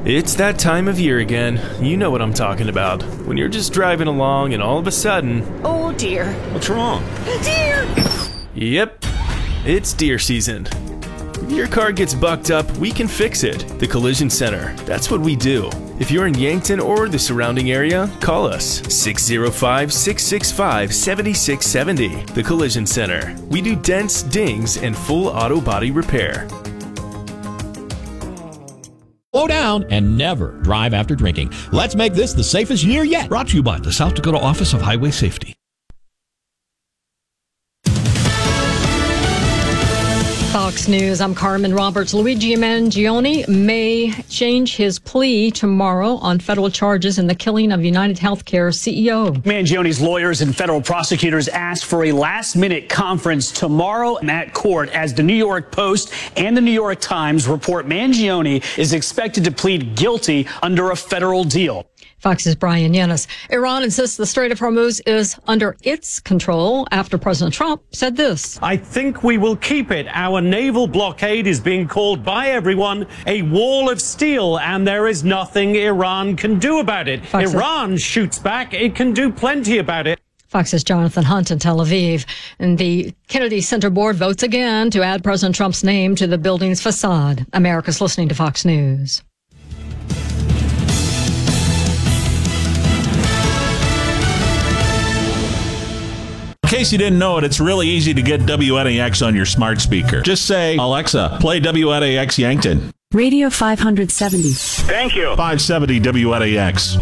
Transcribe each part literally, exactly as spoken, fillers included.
It's that time of year again. You know what I'm talking about. When you're just driving along and all of a sudden... Oh dear. What's wrong? Deer! Yep, it's deer season. If your car gets bucked up, we can fix it. The Collision Center. That's what we do. If you're in Yankton or the surrounding area, call us six oh five, six six five, seven six seven oh. The Collision Center. We do dents, dings, and full auto body repair. Slow down and never drive after drinking. Let's make this the safest year yet. Brought to you by the South Dakota Office of Highway Safety. Fox News, I'm Carmen Roberts. Luigi Mangione may change his plea tomorrow on federal charges in the killing of United Healthcare C E O. Mangione's lawyers and federal prosecutors asked for a last-minute conference tomorrow at court as the New York Post and the New York Times report Mangione is expected to plead guilty under a federal deal. Fox's Brian Yanis. Iran insists the Strait of Hormuz is under its control after President Trump said this. I think we will keep it. Our naval blockade is being called by everyone a wall of steel, and there is nothing Iran can do about it. Fox's- Iran shoots back. It can do plenty about it. Fox's Jonathan Hunt in Tel Aviv. And the Kennedy Center Board votes again to add President Trump's name to the building's facade. America's listening to Fox News. In case you didn't know it, it's really easy to get W N A X on your smart speaker. Just say, Alexa, play W N A X Yankton. Radio five seventy. Thank you. five seventy W N A X.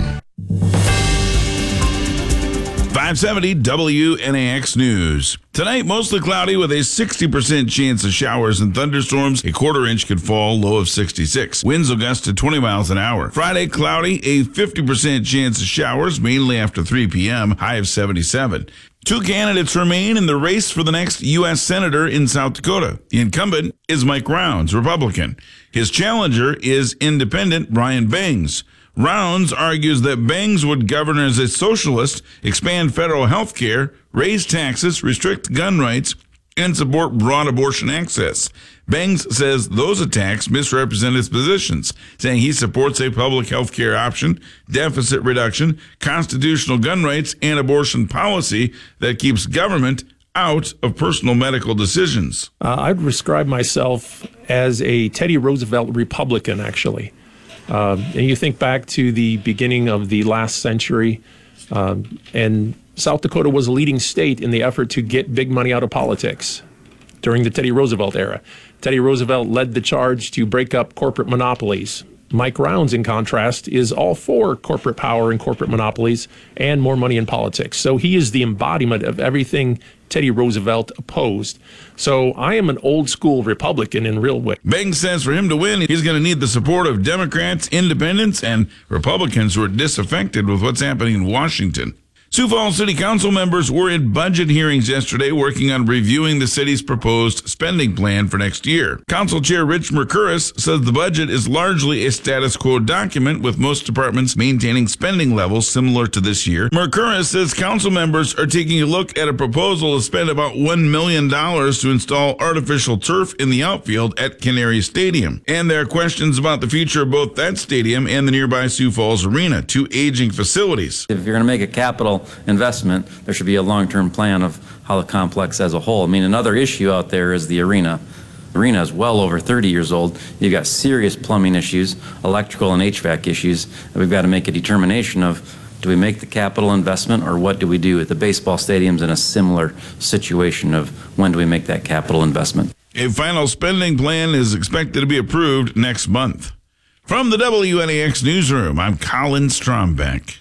five seventy W N A X News. Tonight, mostly cloudy with a sixty percent chance of showers and thunderstorms. A quarter inch could fall, low of sixty-six. Winds will gust to twenty miles an hour. Friday, cloudy, a fifty percent chance of showers, mainly after three p.m., high of seventy-seven. Two candidates remain in the race for the next U S Senator in South Dakota. The incumbent is Mike Rounds, Republican. His challenger is Independent Brian Bangs. Rounds argues that Bangs would govern as a socialist, expand federal health care, raise taxes, restrict gun rights, and support broad abortion access. Bangs says those attacks misrepresent his positions, saying he supports a public health care option, deficit reduction, constitutional gun rights, and abortion policy that keeps government out of personal medical decisions. Uh, I'd describe myself as a Teddy Roosevelt Republican, actually. Um, and you think back to the beginning of the last century, um, and South Dakota was a leading state in the effort to get big money out of politics during the Teddy Roosevelt era. Teddy Roosevelt led the charge to break up corporate monopolies. Mike Rounds, in contrast, is all for corporate power and corporate monopolies and more money in politics. So he is the embodiment of everything Teddy Roosevelt opposed. So I am an old school Republican in real way. Bangs says for him to win, he's going to need the support of Democrats, independents, and Republicans who are disaffected with what's happening in Washington. Sioux Falls City Council members were in budget hearings yesterday working on reviewing the city's proposed spending plan for next year. Council Chair Rich Mercuris says the budget is largely a status quo document, with most departments maintaining spending levels similar to this year. Mercuris says council members are taking a look at a proposal to spend about one million dollars to install artificial turf in the outfield at Canary Stadium. And there are questions about the future of both that stadium and the nearby Sioux Falls Arena, two aging facilities. If you're going to make a capital investment, there should be a long-term plan of how the complex as a whole. I mean, another issue out there is the arena. The arena is well over thirty years old. You've got serious plumbing issues, electrical and H V A C issues, and we've got to make a determination of, do we make the capital investment, or what do we do? At the baseball stadium's in a similar situation of when do we make that capital investment. A final spending plan is expected to be approved next month. From the W N A X Newsroom, I'm Colin Strombeck.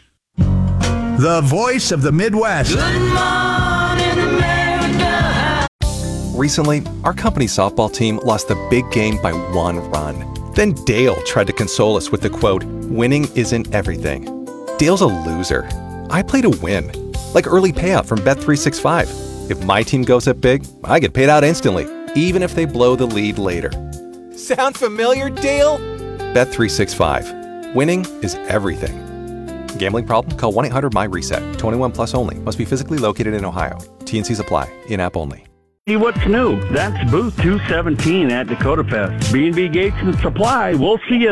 The voice of the Midwest. Good morning, America. Recently, our company's softball team lost the big game by one run. Then Dale tried to console us with the quote, "Winning isn't everything." Dale's a loser. I play to win, like early payout from Bet three sixty-five. If my team goes up big, I get paid out instantly, even if they blow the lead later. Sound familiar, Dale? Bet three sixty-five. Winning is everything. Gambling problem? Call one eight hundred M Y reset. twenty-one plus only. Must be physically located in Ohio. T and Cs apply. In-app only. See what's new. That's booth two seventeen at Dakota Fest. B and B Gates and Supply. We'll see you